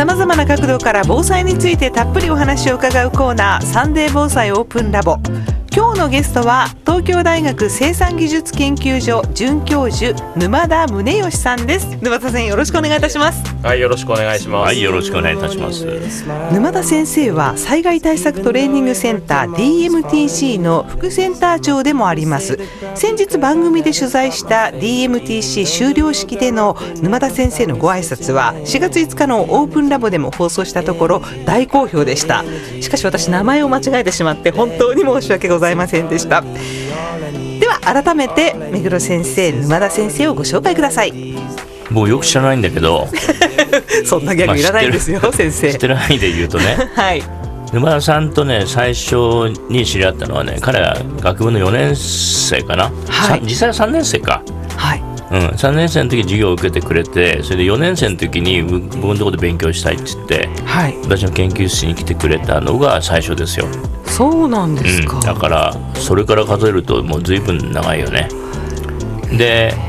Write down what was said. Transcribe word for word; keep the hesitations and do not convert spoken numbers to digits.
さまざまな角度から防災についてたっぷりお話を伺うコーナー、サンデー防災オープンラボ。今日のゲストは東京大学生産技術研究所准教授沼田宗義さんです。沼田先生、よろしくお願いいたします。 はい、よろしくお願いします。 はい、よろしくお願いいたします。 沼田先生は災害対策トレーニングセンター ディーエムティーシー の副センター長でもあります。先日番組で取材した ディーエムティーシー 修了式での沼田先生のご挨拶はしがついつかのオープンラボでも放送したところ大好評でした。しかし私、名前を間違えてしまって本当に申し訳ございませんでした。では改めて目黒先生、沼田先生をご紹介ください。 もうよく知らないんだけどそんなギャグいらないんですよ、まあ、先生。 知ってる範囲で言うとね、はい、沼田さんとね最初に知り合ったのはね、彼は学部のよねん生かな、はい、実際はさんねん生か、はい、うん、さんねん生の時授業を受けてくれて、それでよねん生の時に僕のところで勉強したいって言って、はい、私の研究室に来てくれたのが最初ですよ。 そうなんですか、 うん、だからそれから数えるともう随分長いよね。で